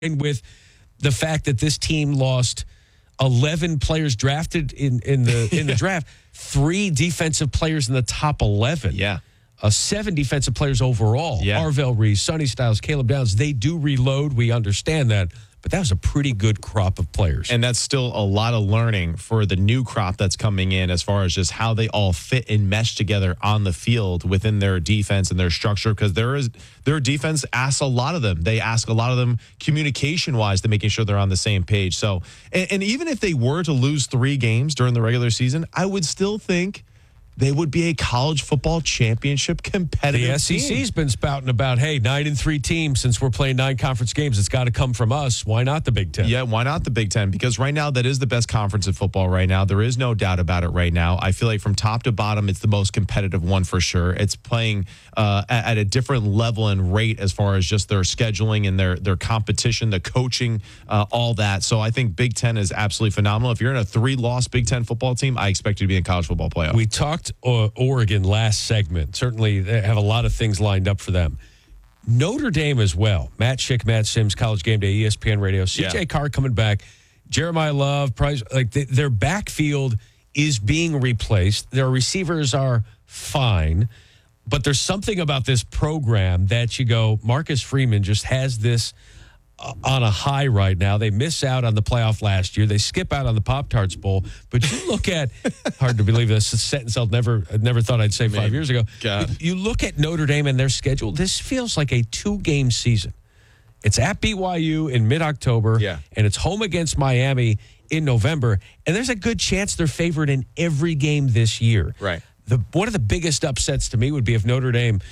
with the fact that this team lost 11 players drafted in the draft, 3 defensive players in the top 11. Yeah. 7 defensive players overall. Yeah. Arvell Reese, Sonny Styles, Caleb Downs. They do reload. We understand that. But that was a pretty good crop of players. And that's still a lot of learning for the new crop that's coming in as far as just how they all fit and mesh together on the field within their defense and their structure, because their defense asks a lot of them. They ask a lot of them communication-wise to making sure they're on the same page. So, and even if they were to lose 3 games during the regular season, I would still think they would be a college football championship competitive The SEC's been spouting about, hey, 9-3 team, since we're playing 9 conference games, it's got to come from us. Why not the Big Ten? Yeah, why not the Big Ten? Because right now, that is the best conference in football right now. There is no doubt about it right now. I feel like from top to bottom, it's the most competitive one for sure. It's playing at a different level and rate as far as just their scheduling and their competition, the coaching, all that. So I think Big Ten is absolutely phenomenal. If you're in a 3-loss Big Ten football team, I expect you to be in college football playoff. We talked Oregon last segment. Certainly, they have a lot of things lined up for them. Notre Dame as well. Matt Schick, Matt Sims, College Game Day, ESPN Radio. CJ Carr coming back. Jeremiah Love, Price. Their backfield is being replaced. Their receivers are fine. But there's something about this program that you go, Marcus Freeman just has this on a high right now. They miss out on the playoff last year. They skip out on the Pop-Tarts Bowl. But you look at, hard to believe this, a sentence I never thought I'd say 5 years ago. God. You look at Notre Dame and their schedule, this feels like a 2-game season. It's at BYU in mid-October, and it's home against Miami in November. And there's a good chance they're favored in every game this year. Right. One of the biggest upsets to me would be if Notre Dame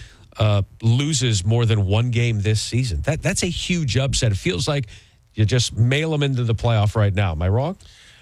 loses more than 1 game this season. That's a huge upset. It feels like you just mail them into the playoff right now. Am I wrong?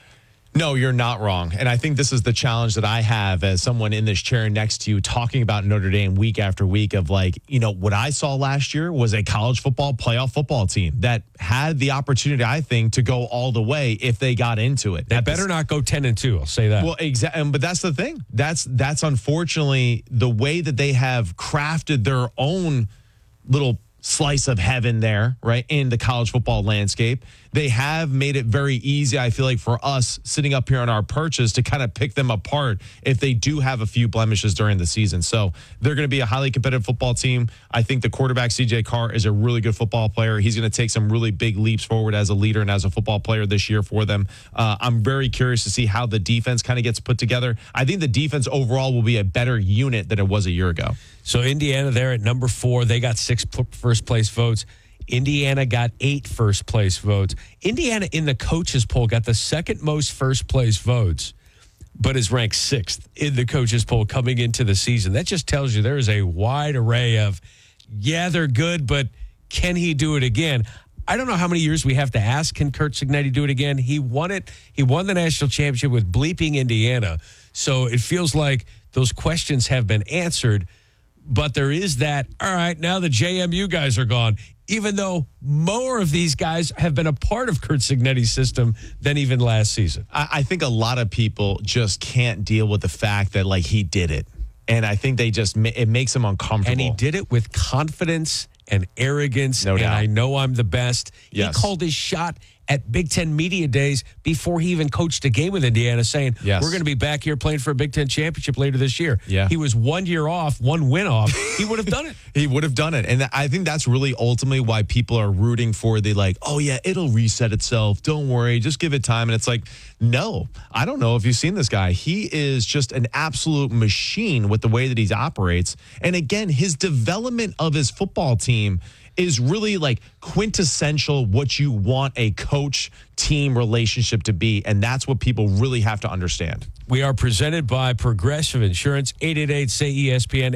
No, you're not wrong. And I think this is the challenge that I have as someone in this chair next to you talking about Notre Dame week after week of what I saw last year was a college football playoff football team that had the opportunity, I think, to go all the way if they got into it. They better not go 10-2. I'll say that. Well, exactly. But that's the thing. That's unfortunately the way that they have crafted their own little slice of heaven there, right, in the college football landscape. They have made it very easy, I feel like, for us sitting up here on our perches to kind of pick them apart if they do have a few blemishes during the season. So they're going to be a highly competitive football team. I think the quarterback, CJ Carr, is a really good football player. He's going to take some really big leaps forward as a leader and as a football player this year for them. I'm very curious to see how the defense kind of gets put together. I think the defense overall will be a better unit than it was a year ago. So Indiana there at number 4, they got 6 first-place votes. Indiana got 8 first-place votes. Indiana in the coaches poll got the second most first-place votes, but is ranked 6th in the coaches poll coming into the season. That just tells you there is a wide array of, they're good, but can he do it again? I don't know how many years we have to ask, can Curt Cignetti do it again? He won it. He won the national championship with bleeping Indiana. So it feels like those questions have been answered. But there is that, all right, now the JMU guys are gone, even though more of these guys have been a part of Curt Cignetti's system than even last season. I think a lot of people just can't deal with the fact that, he did it. And I think it makes them uncomfortable. And he did it with confidence and arrogance. No doubt. And I know I'm the best. Yes. He called his shot at Big Ten Media Days before he even coached a game with Indiana, saying, we're going to be back here playing for a Big Ten championship later this year. Yeah. He was 1 year off, 1 win off. He would have done it. He would have done it. And I think that's really ultimately why people are rooting for it'll reset itself. Don't worry. Just give it time. And it's like, no, I don't know if you've seen this guy. He is just an absolute machine with the way that he operates. And again, his development of his football team is really quintessential what you want a coach-team relationship to be, and that's what people really have to understand. We are presented by Progressive Insurance, 888-SAY-ESPN,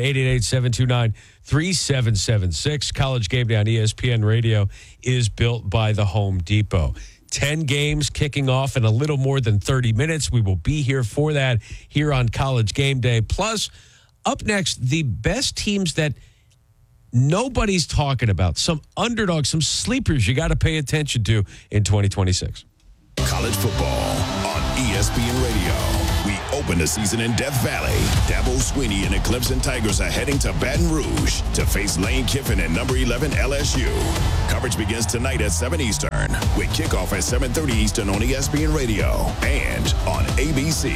888-729-3776. College Game Day on ESPN Radio is built by the Home Depot. 10 games kicking off in a little more than 30 minutes. We will be here for that here on College Game Day. Plus, up next, the best teams that nobody's talking about, some underdogs, some sleepers you got to pay attention to in 2026. College football on ESPN Radio. We open the season in Death Valley. Dabo Swinney and the Clemson Tigers are heading to Baton Rouge to face Lane Kiffin and number 11 LSU. Coverage begins tonight at 7 Eastern with kickoff at 7:30 Eastern on ESPN Radio and on ABC.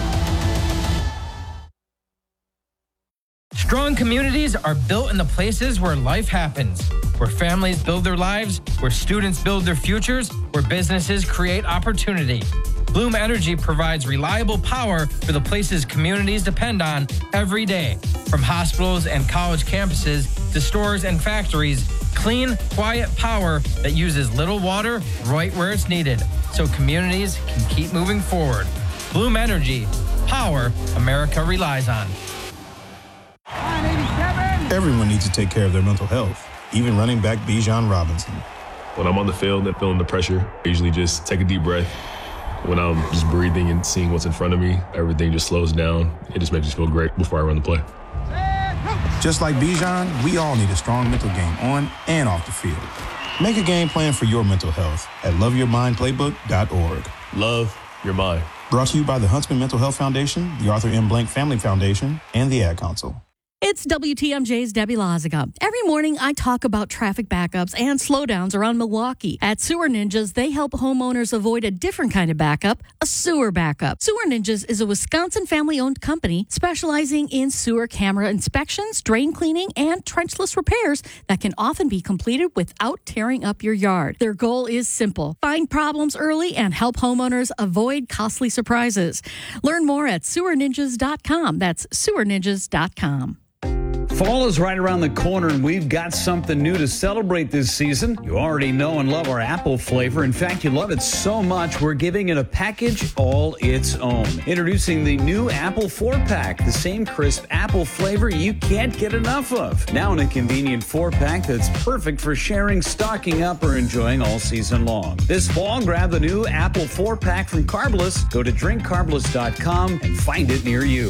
Strong communities are built in the places where life happens, where families build their lives, where students build their futures, where businesses create opportunity. Bloom Energy provides reliable power for the places communities depend on every day. From hospitals and college campuses to stores and factories, clean, quiet power that uses little water right where it's needed, so communities can keep moving forward. Bloom Energy, power America relies on. Everyone needs to take care of their mental health, even running back Bijan Robinson. When I'm on the field and feeling the pressure, I usually just take a deep breath. When I'm just breathing and seeing what's in front of me, everything just slows down. It just makes me feel great before I run the play. Just like Bijan, we all need a strong mental game on and off the field. Make a game plan for your mental health at loveyourmindplaybook.org. Love your mind. Brought to you by the Huntsman Mental Health Foundation, the Arthur M. Blank Family Foundation, and the Ad Council. It's WTMJ's Debbie Loziga. Every morning, I talk about traffic backups and slowdowns around Milwaukee. At Sewer Ninjas, they help homeowners avoid a different kind of backup, a sewer backup. Sewer Ninjas is a Wisconsin family-owned company specializing in sewer camera inspections, drain cleaning, and trenchless repairs that can often be completed without tearing up your yard. Their goal is simple: find problems early and help homeowners avoid costly surprises. Learn more at sewerninjas.com. That's sewerninjas.com. Fall is right around the corner, and we've got something new to celebrate this season. You already know and love our apple flavor. In fact, you love it so much, we're giving it a package all its own. Introducing the new Apple 4-pack, the same crisp apple flavor you can't get enough of. Now in a convenient 4-pack that's perfect for sharing, stocking up, or enjoying all season long. This fall, grab the new Apple 4-pack from Carbless. Go to drinkcarbless.com and find it near you.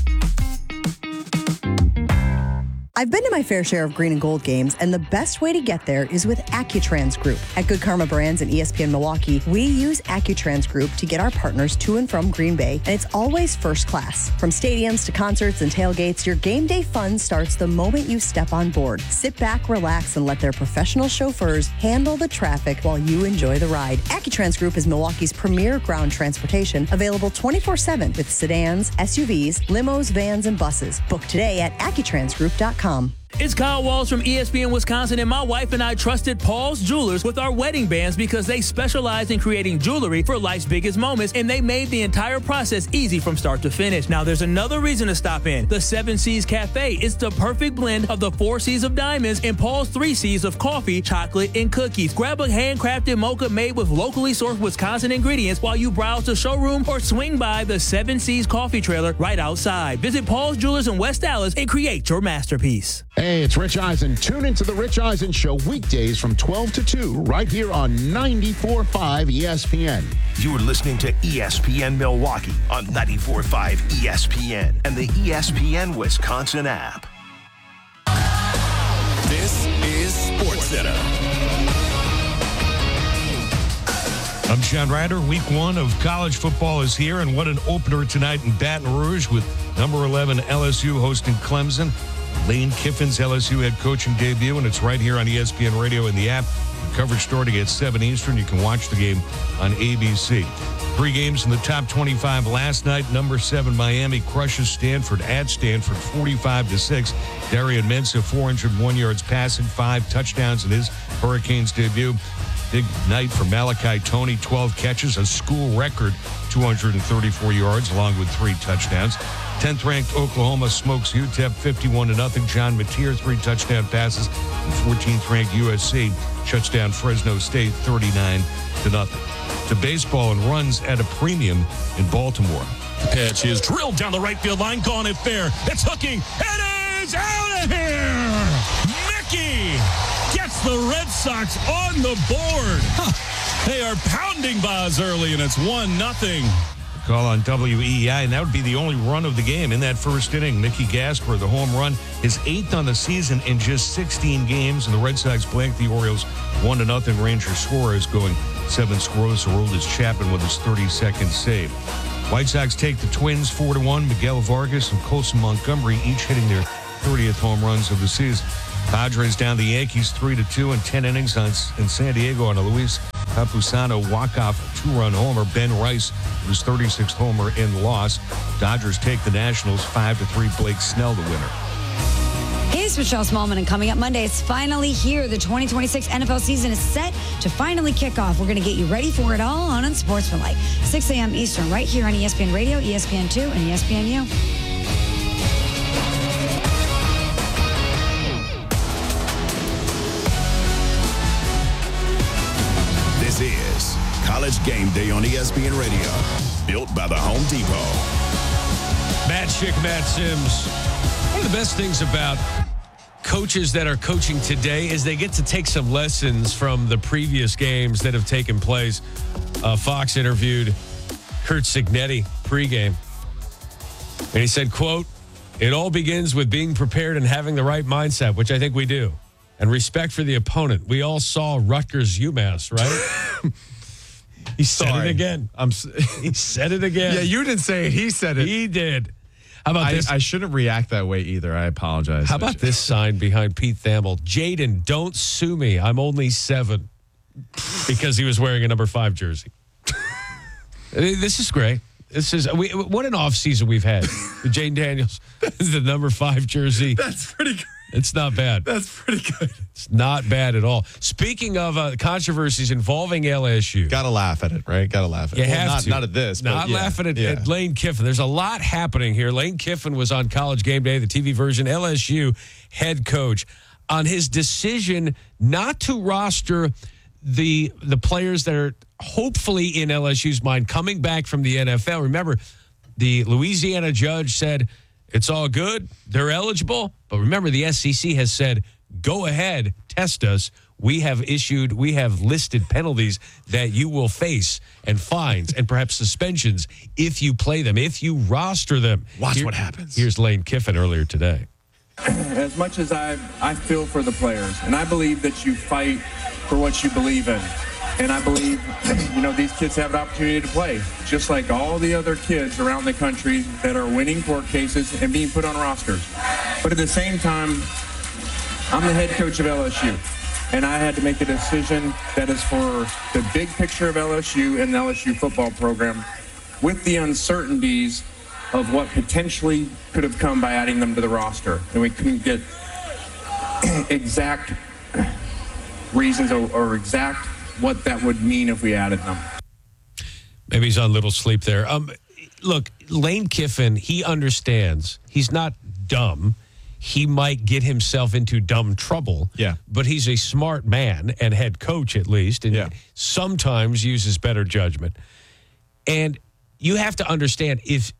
I've been to my fair share of green and gold games, and the best way to get there is with Accutrans Group. At Good Karma Brands and ESPN Milwaukee, we use Accutrans Group to get our partners to and from Green Bay, and it's always first class. From stadiums to concerts and tailgates, your game day fun starts the moment you step on board. Sit back, relax, and let their professional chauffeurs handle the traffic while you enjoy the ride. Accutrans Group is Milwaukee's premier ground transportation, available 24/7 with sedans, SUVs, limos, vans, and buses. Book today at AccuTransGroup.com. It's Kyle Walsh from ESPN Wisconsin, and my wife and I trusted Paul's Jewelers with our wedding bands because they specialize in creating jewelry for life's biggest moments, and they made the entire process easy from start to finish. Now, there's another reason to stop in. The 7 C's Cafe is the perfect blend of the 4 C's of diamonds and Paul's 3 C's of coffee, chocolate, and cookies. Grab a handcrafted mocha made with locally sourced Wisconsin ingredients while you browse the showroom or swing by the 7 C's coffee trailer right outside. Visit Paul's Jewelers in West Dallas and create your masterpiece. Hey, it's Rich Eisen. Tune into The Rich Eisen Show weekdays from 12 to 2 right here on 94.5 ESPN. You're listening to ESPN Milwaukee on 94.5 ESPN and the ESPN Wisconsin app. This is SportsCenter. I'm Sean Ryder. Week 1 of college football is here, and what an opener tonight in Baton Rouge with number 11 LSU hosting Clemson. Lane Kiffin's LSU head coaching debut, and it's right here on ESPN Radio and the app. Coverage starting at 7 Eastern. You can watch the game on ABC. 3 games in the top 25 last night. Number 7 Miami crushes Stanford at Stanford 45-6. Darian Mensah 401 yards passing, 5 touchdowns in his Hurricanes debut. Big night for Malachi Toney, 12 catches, a school record 234 yards along with 3 touchdowns. 10th ranked Oklahoma smokes UTEP 51-0. John Mateer 3 touchdown passes. And 14th ranked USC shuts down Fresno State 39-0. To baseball and runs at a premium in Baltimore. The pitch is drilled down the right field line, gone and fair. It's hooking. It is out of here. Mickey gets the Red Sox on the board. They are pounding Baz early, and it's 1-0. Call on WEEI, and that would be the only run of the game in that first inning. Mickey Gasper, the home run, his 8th on the season in just 16 games, and the Red Sox blanked the Orioles 1-0. Ranger Suarez going 7 scoreless. Aroldis Chapman with his 32nd save. White Sox take the Twins 4-1. Miguel Vargas and Colson Montgomery each hitting their 30th home runs of the season. Padres down the Yankees 3-2 in 10 innings in San Diego on a Luis Campusano walk-off 2-run homer. Ben Rice, his 36th homer in the loss. Dodgers take the Nationals 5-3. Blake Snell the winner. Hey, it's Michelle Smallman, and coming up Monday, it's finally here. The 2026 NFL season is set to finally kick off. We're going to get you ready for it all on Unsportsmanlike. 6 a.m. Eastern, right here on ESPN Radio, ESPN2, and ESPNU. This is College Game Day on ESPN Radio, built by the Home Depot. Matt Schick, Matt Sims. One of the best things about coaches that are coaching today is they get to take some lessons from the previous games that have taken place. Fox interviewed Curt Cignetti pregame, and he said, quote, "It all begins with being prepared and having the right mindset," which I think we do, and respect for the opponent. We all saw Rutgers UMass, right? He said it again. He said it again. Yeah, you didn't say it. He said it. He did. How about this? I shouldn't react that way either. I apologize. How about this sign behind Pete Thamel? "Jaden, don't sue me. I'm only 7." Because he was wearing a number 5 jersey. This is great. What an offseason we've had. Jaden Daniels, the number 5 jersey. That's pretty good. It's not bad. That's pretty good. It's not bad at all. Speaking of controversies involving LSU. Got to laugh at it, right? Got to laugh at it. You have to. Not at this. Not but laughing at Lane Kiffin. There's a lot happening here. Lane Kiffin was on College Game Day, the TV version, LSU head coach, on his decision not to roster the players that are hopefully in LSU's mind coming back from the NFL. Remember, the Louisiana judge said, it's all good. They're eligible. But remember, the SEC has said, go ahead, test us. We have listed penalties that you will face and fines and perhaps suspensions if you play them, if you roster them. Watch what happens. Here's Lane Kiffin earlier today. As much as I feel for the players, and I believe that you fight for what you believe in. And I believe, these kids have an opportunity to play, just like all the other kids around the country that are winning court cases and being put on rosters. But at the same time, I'm the head coach of LSU, and I had to make a decision that is for the big picture of LSU and the LSU football program, with the uncertainties of what potentially could have come by adding them to the roster. And we couldn't get exact reasons or exact what that would mean if we added them. Maybe he's on little sleep there. Look, Lane Kiffin, he understands. He's not dumb. He might get himself into dumb trouble. Yeah. But he's a smart man and head coach at least, and sometimes uses better judgment. And you have to understand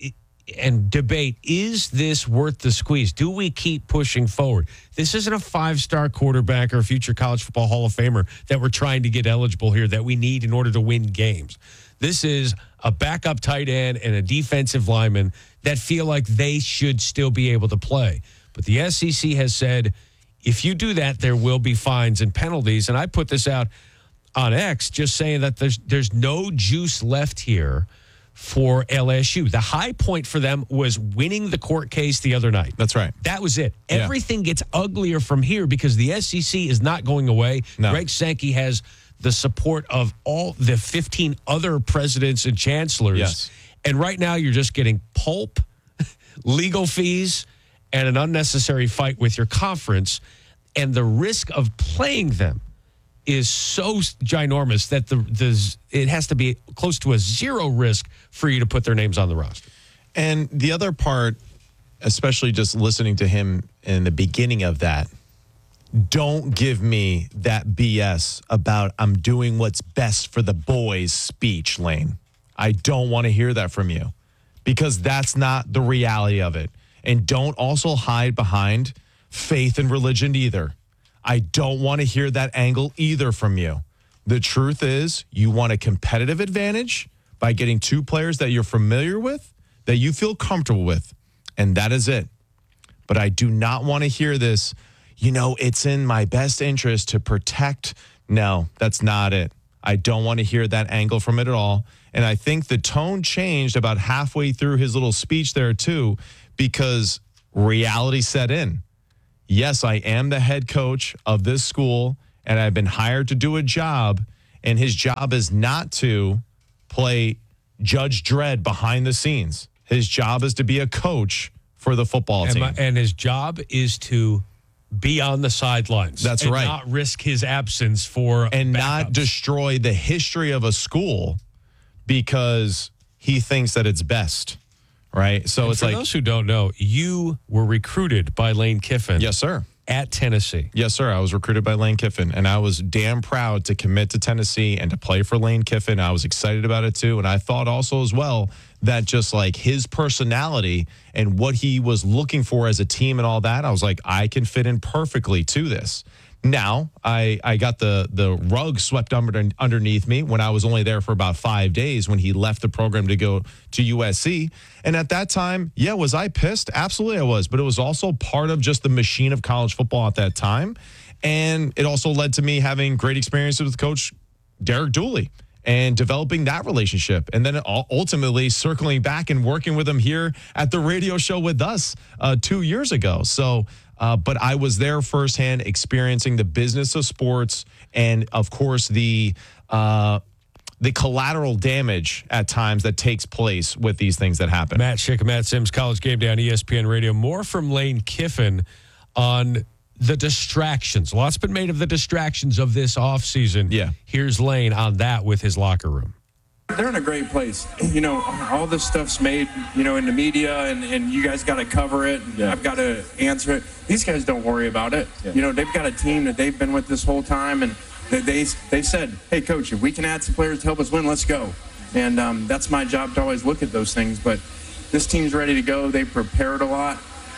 and debate, is this worth the squeeze? Do we keep pushing forward? This isn't a 5-star quarterback or a future college football Hall of Famer that we're trying to get eligible here that we need in order to win games. This is a backup tight end and a defensive lineman that feel like they should still be able to play. But the SEC has said, if you do that, there will be fines and penalties. And I put this out on X just saying that there's no juice left here for LSU. The high point for them was winning the court case the other night. That's right. That was it. Yeah. Everything gets uglier from here because the SEC is not going away. No. Greg Sankey has the support of all the 15 other presidents and chancellors. Yes. And right now you're just getting pulp, legal fees, and an unnecessary fight with your conference. And the risk of playing them is so ginormous that it has to be close to a zero risk for you to put their names on the roster. And the other part, especially just listening to him in the beginning of that, don't give me that BS about I'm doing what's best for the boys speech, Lane. I don't want to hear that from you because that's not the reality of it. And don't also hide behind faith and religion either. I don't want to hear that angle either from you. The truth is you want a competitive advantage by getting 2 players that you're familiar with, that you feel comfortable with, and that is it. But I do not want to hear this, it's in my best interest to protect. No, that's not it. I don't want to hear that angle from it at all. And I think the tone changed about halfway through his little speech there, too, because reality set in. Yes, I am the head coach of this school, and I've been hired to do a job, and his job is not to play Judge Dredd behind the scenes. His job is to be a coach for the football team. And his job is to be on the sidelines. That's right. Not risk his absence for and backups. Not destroy the history of a school because he thinks that it's best. Right? So and it's for like, those who don't know, you were recruited by Lane Kiffin. Yes, sir. At Tennessee. Yes, sir. I was recruited by Lane Kiffin, and I was damn proud to commit to Tennessee and to play for Lane Kiffin. I was excited about it, too. And I thought also as well that just like his personality and what he was looking for as a team and all that, I was like, I can fit in perfectly to this. Now, I got the rug swept underneath me when I was only there for about 5 days when he left the program to go to USC. And at that time, yeah, was I pissed? Absolutely I was. But it was also part of just the machine of college football at that time. And it also led to me having great experiences with Coach Derek Dooley and developing that relationship. And then ultimately circling back and working with him here at the radio show with us 2 years ago. So, but I was there firsthand experiencing the business of sports and, of course, the collateral damage at times that takes place with these things that happen. Matt Schick and Matt Sims, College Game Day on ESPN Radio. More from Lane Kiffin on the distractions. Lots been made of the distractions of this offseason. Yeah. Here's Lane on that with his locker room. They're in a great place. You know, all this stuff's made, you know, in the media, and you guys got to cover it. Yeah. I've got to answer it. These guys don't worry about it. Yeah. You know, they've got a team that they've been with this whole time, and they said, hey, Coach, if we can add some players to help us win, let's go. And that's my job to always look at those things. But this team's ready to go. They prepared a lot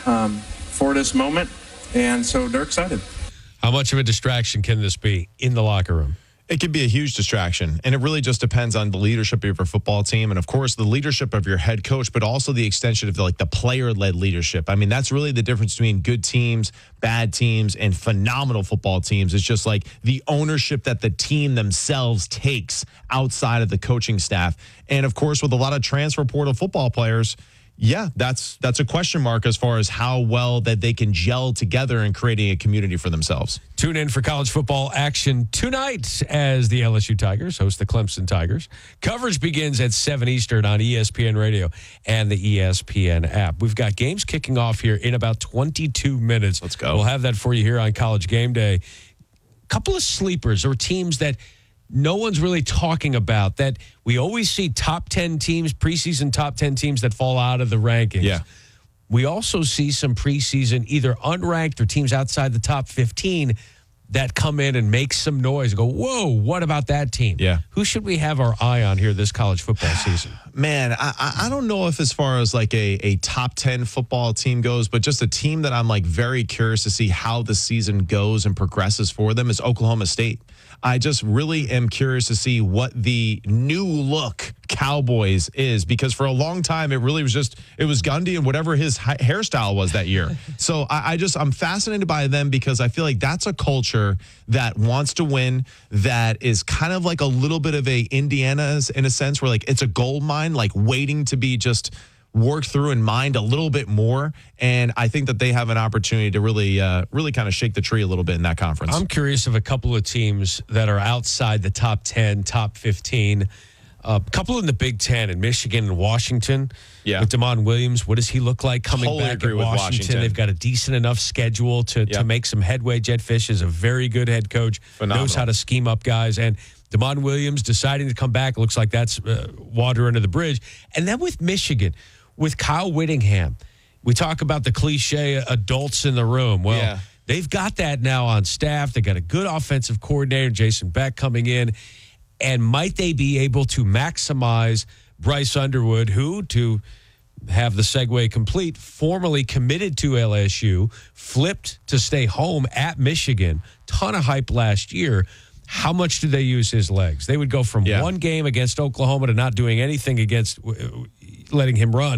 for this moment, and so they're excited. How much of a distraction can this be in the locker room? It could be a huge distraction, and it really just depends on the leadership of your football team and, of course, the leadership of your head coach, but also the extension of the player-led leadership. I mean, that's really the difference between good teams, bad teams, and phenomenal football teams. It's just like the ownership that the team themselves takes outside of the coaching staff. And, of course, with a lot of transfer portal football players, yeah, that's a question mark as far as how well that they can gel together in creating a community for themselves. Tune in for college football action tonight as the LSU Tigers host the Clemson Tigers. Coverage begins at 7 Eastern on ESPN Radio and the ESPN app. We've got games kicking off here in about 22 minutes. Let's go. We'll have that for you here on College Game Day. Couple of sleepers or teams that no one's really talking about, that we always see top 10 teams, preseason top 10 teams that fall out of the rankings. Yeah. We also see some preseason either unranked or teams outside the top 15 that come in and make some noise and go, whoa, what about that team? Yeah. Who should we have our eye on here this college football season? Man, I don't know if as far as like a top 10 football team goes, but just a team that I'm like very curious to see how the season goes and progresses for them is Oklahoma State. I just really am curious to see what the new look Cowboys is, because for a long time it really was it was Gundy and whatever his hairstyle was that year. So I'm fascinated by them because I feel like that's a culture that wants to win, that is kind of like a little bit of a Indiana's in a sense, where like it's a gold mine, like waiting to be just worked through and mined a little bit more. And I think that they have an opportunity to really kind of shake the tree a little bit in that conference. I'm curious of a couple of teams that are outside the top 10, top 15. A couple in the Big Ten in Michigan and Washington. Yeah. With DeMond Williams, what does he look like coming Totally back agree at with Washington? They've got a decent enough schedule to make some headway. Jed Fish is a very good head coach. Phenomenal. Knows how to scheme up guys. And DeMond Williams deciding to come back looks like that's water under the bridge. And then with Michigan, with Kyle Whittingham, we talk about the cliche adults in the room. Well, Yeah. they've got that now on staff. They got a good offensive coordinator, Jason Beck, coming in. And might they be able to maximize Bryce Underwood, who, to have the segue complete, formerly committed to LSU, flipped to stay home at Michigan, ton of hype last year. How much do they use his legs? They would go from one game against Oklahoma to not doing anything against letting him run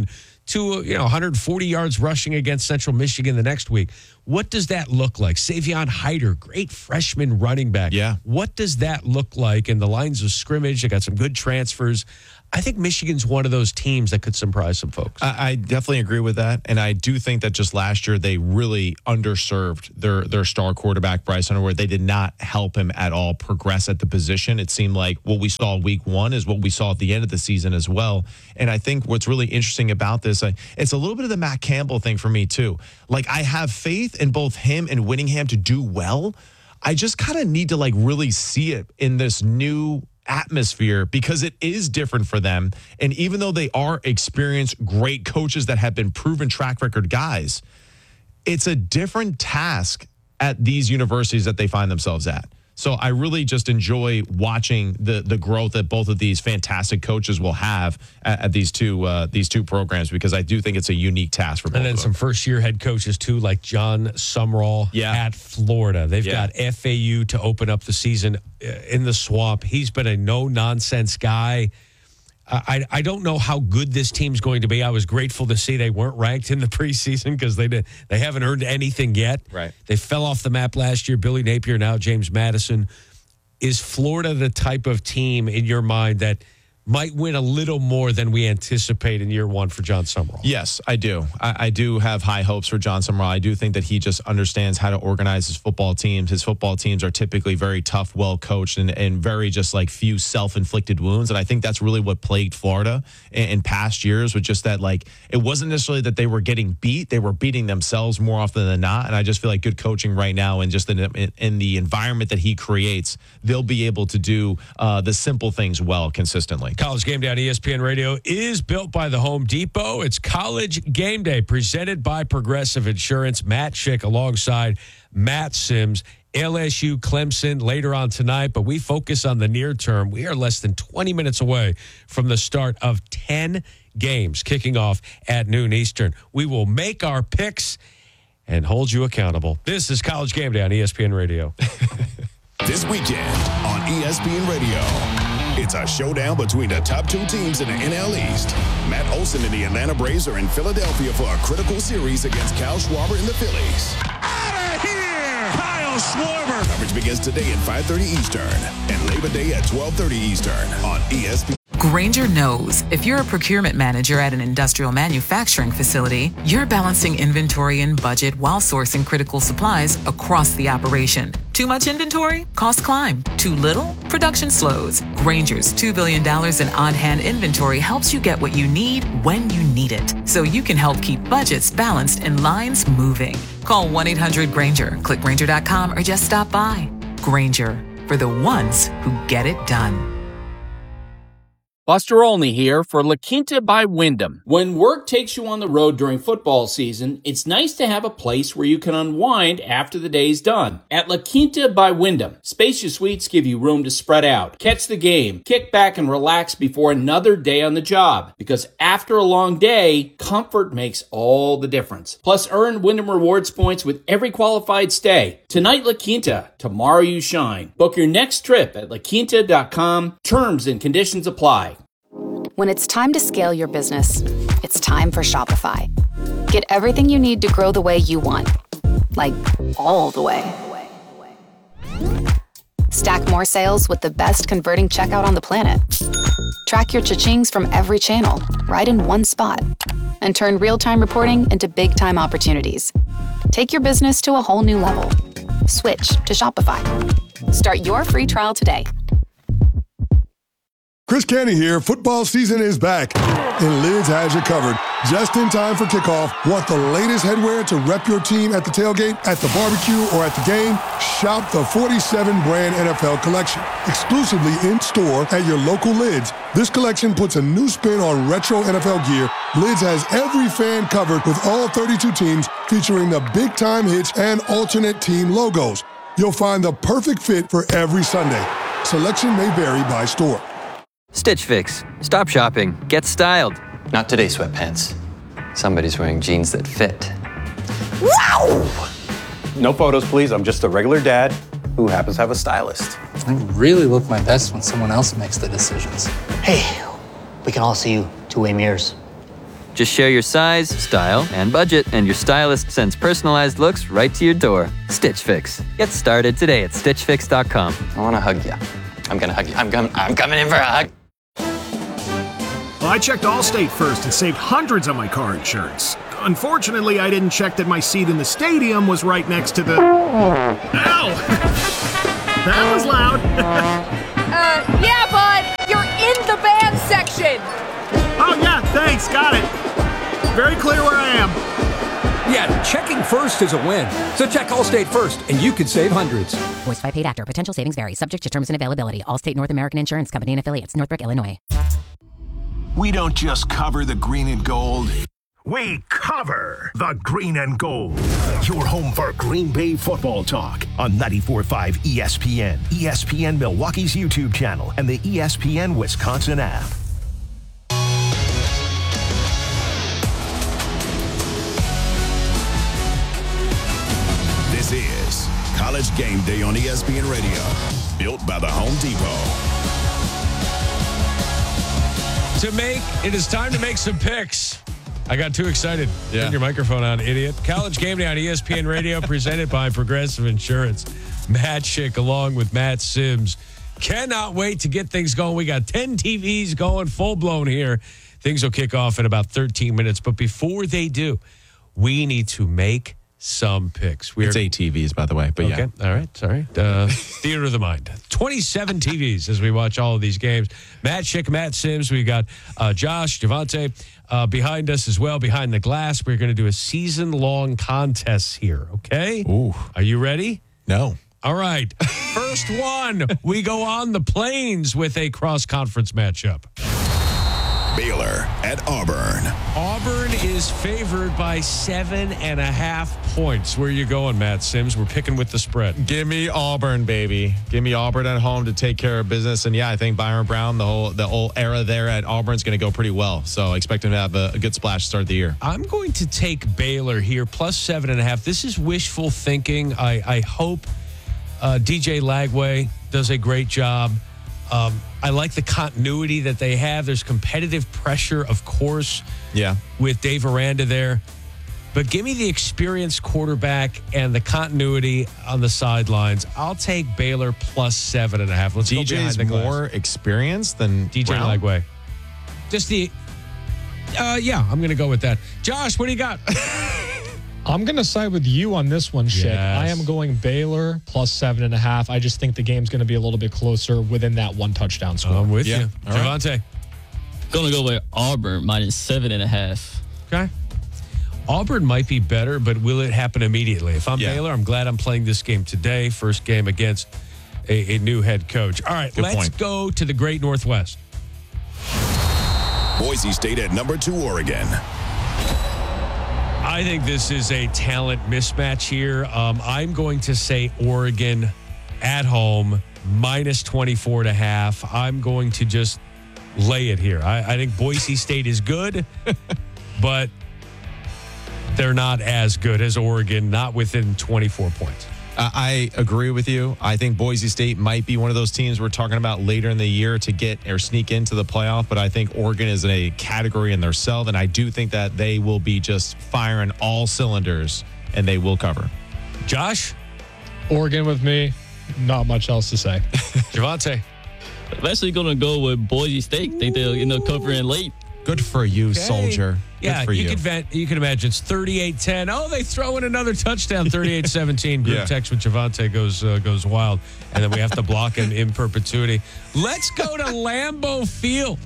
to 140 yards rushing against Central Michigan the next week. What does that look like? Savion Hyder, great freshman running back. Yeah. What does that look like in the lines of scrimmage? They got some good transfers. I think Michigan's one of those teams that could surprise some folks. I definitely agree with that. And I do think that just last year they really underserved their star quarterback, Bryce Hunter, where they did not help him at all progress at the position. It seemed like what we saw week 1 is what we saw at the end of the season as well. And I think what's really interesting about this, it's a little bit of the Matt Campbell thing for me too. Like, I have faith in both him and Whittingham to do well. I just kind of need to really see it in this new atmosphere because it is different for them. And even though they are experienced, great coaches that have been proven track record guys, it's a different task at these universities that they find themselves at. So I really just enjoy watching the growth that both of these fantastic coaches will have at these two programs, because I do think it's a unique task for both And then of some them. first-year head coaches, too, like John Sumrall at Florida. They've got FAU to open up the season in the Swamp. He's been a no-nonsense guy. I don't know how good this team's going to be. I was grateful to see they weren't ranked in the preseason because they haven't earned anything yet. Right. They fell off the map last year. Billy Napier, now James Madison. Is Florida the type of team in your mind that might win a little more than we anticipate in year 1 for John Sumrall? Yes, I do. I do have high hopes for John Sumrall. I do think that he just understands how to organize his football teams. His football teams are typically very tough, well-coached, and very just few self-inflicted wounds. And I think that's really what plagued Florida in past years, with just that, it wasn't necessarily that they were getting beat. They were beating themselves more often than not. And I just feel like good coaching right now, and just in the environment that he creates, they'll be able to do the simple things well consistently. College Game Day on ESPN Radio is built by the Home Depot. It's College Game Day presented by Progressive Insurance. Matt Schick alongside Matt Sims. LSU Clemson later on tonight, but we focus on the near term. We are less than 20 minutes away from the start of 10 games kicking off at noon Eastern. We will make our picks and hold you accountable. This is College Game Day on ESPN Radio. This weekend on ESPN Radio, it's a showdown between the top 2 teams in the NL East. Matt Olson and the Atlanta Braves are in Philadelphia for a critical series against Kyle Schwarber and the Phillies. Out of here, Kyle Schwarber. Coverage begins today at 5:30 Eastern and Labor Day at 12:30 Eastern on ESPN. Grainger knows if you're a procurement manager at an industrial manufacturing facility, you're balancing inventory and budget while sourcing critical supplies across the operation. Too much inventory? Costs climb. Too little? Production slows. Grainger's $2 billion in on-hand inventory helps you get what you need when you need it, so you can help keep budgets balanced and lines moving. Call 1-800-GRAINGER, click Grainger.com, or just stop by. Grainger, for the ones who get it done. Buster Olney here for La Quinta by Wyndham. When work takes you on the road during football season, it's nice to have a place where you can unwind after the day's done. At La Quinta by Wyndham, spacious suites give you room to spread out, catch the game, kick back and relax before another day on the job. Because after a long day, comfort makes all the difference. Plus, earn Wyndham Rewards points with every qualified stay. Tonight, La Quinta. Tomorrow, you shine. Book your next trip at laquinta.com. Terms and conditions apply. When it's time to scale your business, it's time for Shopify. Get everything you need to grow the way you want. Like, all the way. Stack more sales with the best converting checkout on the planet. Track your cha-chings from every channel, right in one spot. And turn real-time reporting into big-time opportunities. Take your business to a whole new level. Switch to Shopify. Start your free trial today. Chris Canty here. Football season is back, and Lids has you covered. Just in time for kickoff. Want the latest headwear to rep your team at the tailgate, at the barbecue, or at the game? Shop the 47 brand NFL collection. Exclusively in store at your local Lids. This collection puts a new spin on retro NFL gear. Lids has every fan covered with all 32 teams, featuring the big time hits and alternate team logos. You'll find the perfect fit for every Sunday. Selection may vary by store. Stitch Fix. Stop shopping. Get styled. Not today, sweatpants. Somebody's wearing jeans that fit. Wow! No photos, please. I'm just a regular dad who happens to have a stylist. I really look my best when someone else makes the decisions. Hey, we can all see you two-way mirrors. Just share your size, style, and budget, and your stylist sends personalized looks right to your door. Stitch Fix. Get started today at StitchFix.com. I want to hug you. I'm going to hug you. I'm coming in for a hug. Well, I checked Allstate first and saved hundreds on my car insurance. Unfortunately, I didn't check that my seat in the stadium was right next to the... Ow! That was loud. Yeah, bud. You're in the band section. Oh, yeah, thanks. Got it. Very clear where I am. Yeah, checking first is a win. So check Allstate first, and you could save hundreds. Voiced by paid actor. Potential savings vary. Subject to terms and availability. Allstate North American Insurance Company and affiliates. Northbrook, Illinois. We don't just cover the green and gold. We cover the green and gold. Your home for Green Bay football talk on 94.5 ESPN, ESPN Milwaukee's YouTube channel, and the ESPN Wisconsin app. This is College Game Day on ESPN Radio, built by the Home Depot. It is time to make some picks. I got too excited. Turn your microphone on, idiot. College Game Day on ESPN Radio, presented by Progressive Insurance. Matt Schick along with Matt Sims. Cannot wait to get things going. We got 10 TVs going full-blown here. Things will kick off in about 13 minutes. But before they do, we need to make some picks. It's 8 TVs, by the way. But okay. All right. Sorry. Theater of the mind. 27 TVs as we watch all of these games. Matt Schick, Matt Sims. We got Josh, Javante behind us as well, behind the glass. We're going to do a season-long contest here, okay? Ooh. Are you ready? No. All right. First one, we go on the Plains with a cross-conference matchup. Baylor at Auburn. Auburn is favored by 7.5 points. Where are you going, Matt Sims? We're picking with the spread. Give me Auburn, baby. Give me Auburn at home to take care of business. And yeah, I think Byron Brown, the whole era there at Auburn is going to go pretty well. So I expect him to have a good splash to start the year. I'm going to take Baylor here, plus 7.5. This is wishful thinking. I hope DJ Lagway does a great job. I like the continuity that they have. There's competitive pressure, of course, with Dave Aranda there. But give me the experienced quarterback and the continuity on the sidelines. I'll take Baylor plus 7.5. Let's go behind the glass. more experienced than DJ Brown? Lagway. Just the... I'm going to go with that. Josh, what do you got? I'm going to side with you on this one, Schick. Yes. I am going Baylor plus 7.5. I just think the game's going to be a little bit closer within that one touchdown score. I'm with you. Javante. Gonna go with Auburn minus 7.5. Okay. Auburn might be better, but will it happen immediately? If I'm Yeah. Baylor, I'm glad I'm playing this game today. First game against a new head coach. All right, Good let's point. go to the Great Northwest. Boise State at number 2, Oregon. I think this is a talent mismatch here. I'm going to say Oregon at home, minus 24.5. I'm going to just lay it here. I think Boise State is good, but they're not as good as Oregon, not within 24 points. I agree with you. I think Boise State might be one of those teams we're talking about later in the year to get or sneak into the playoff, but I think Oregon is in a category in themselves, and I do think that they will be just firing all cylinders, and they will cover. Josh? Oregon with me. Not much else to say. Javante? I'm actually gonna go with Boise State. Think they'll end up covering late. Good for you, soldier. Yeah, Good for you. You can imagine it's 38-10. Oh, they throw in another touchdown, 38-17. Group text with Javante goes wild. And then we have to block him in perpetuity. Let's go to Lambeau Field.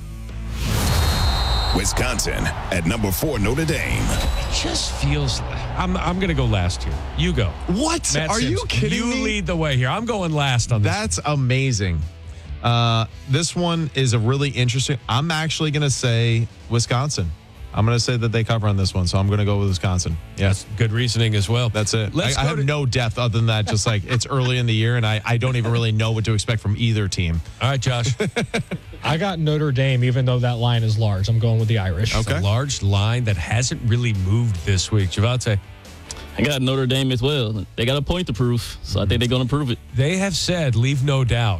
Wisconsin at number 4, Notre Dame. It just feels... I'm going to go last here. You go. What? Matt Are Sims, you kidding me? You lead the way here. I'm going last on this. That's amazing. This one is a really interesting. I'm actually going to say Wisconsin. I'm going to say that they cover on this one, so I'm going to go with Wisconsin. Yeah. That's good reasoning as well. That's it. Let's I go have to- no depth other than that. Just like it's early in the year, and I don't even really know what to expect from either team. All right, Josh. I got Notre Dame, even though that line is large. I'm going with the Irish. It's a large line that hasn't really moved this week. Javante. I got Notre Dame as well. They got a point to prove, so I think they're gonna prove it. They have said, leave no doubt.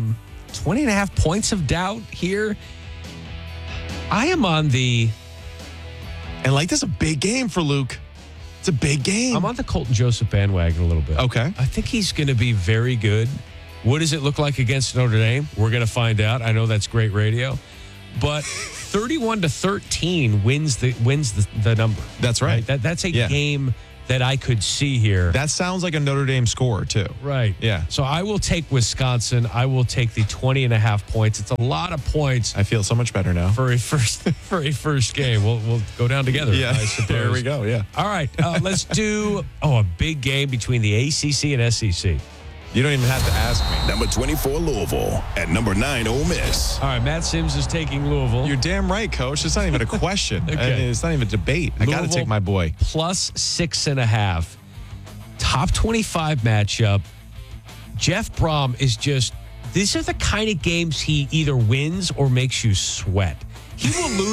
20.5 points of doubt here. I am on the And like, this is a big game for Luke. It's a big game. I'm on the Colton Joseph bandwagon a little bit. Okay. I think he's going to be very good. What does it look like against Notre Dame? We're going to find out. I know that's great radio. But 31-13 wins the number. That's right. That's a game that I could see here. That sounds like a Notre Dame score, too. Right. Yeah. So I will take Wisconsin. I will take the 20.5 points. It's a lot of points. I feel so much better now. For a first game. We'll go down together. Yeah. I suppose. There we go. Yeah. All right. Let's do a big game between the ACC and SEC. You don't even have to ask me. Number 24, Louisville. At number 9, Ole Miss. All right, Matt Sims is taking Louisville. You're damn right, Coach. It's not even a question. Okay. It's not even a debate. I got to take my boy. Plus 6.5. Top 25 matchup. Jeff Brom is just, these are the kind of games he either wins or makes you sweat. He will lose.